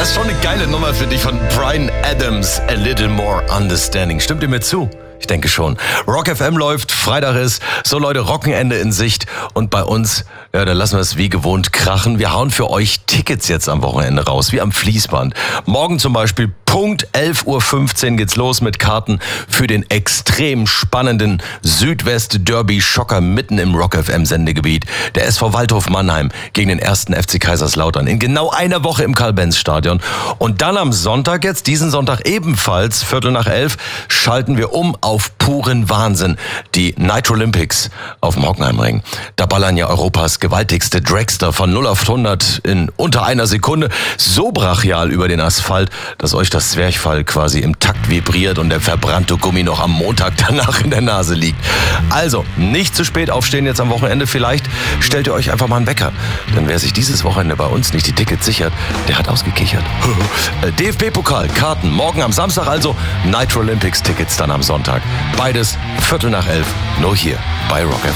Das ist schon eine geile Nummer für dich von Bryan Adams. A Little More Understanding. Stimmt ihr mir zu? Ich denke schon. Rock FM läuft, Freitag ist, so Leute, Rockenende in Sicht. Und bei uns, ja, da lassen wir es wie gewohnt krachen. Wir hauen für euch Tickets jetzt am Wochenende raus, wie am Fließband. Morgen zum Beispiel Punkt 11.15 Uhr geht's los mit Karten für den extrem spannenden Südwest-Derby-Schocker mitten im Rock FM-Sendegebiet. Der SV Waldhof Mannheim gegen den 1. FC Kaiserslautern in genau einer Woche im Karl-Benz-Stadion. Und dann am Sonntag, jetzt diesen Sonntag ebenfalls, 11:15, schalten wir um auf puren Wahnsinn. Die Nitro Olympics auf dem Hockenheimring. Da ballern ja Europas gewaltigste Dragster von 0 auf 100 in unter einer Sekunde so brachial über den Asphalt, dass euch das Zwerchfall quasi im Takt vibriert und der verbrannte Gummi noch am Montag danach in der Nase liegt. Also, nicht zu spät aufstehen jetzt am Wochenende. Vielleicht stellt ihr euch einfach mal einen Wecker. Denn wer sich dieses Wochenende bei uns nicht die Tickets sichert, der hat ausgekichert. DFB-Pokal, Karten, morgen am Samstag also, Nitro Olympics Tickets dann am Sonntag. Beides 11:15, nur hier bei Rock FM.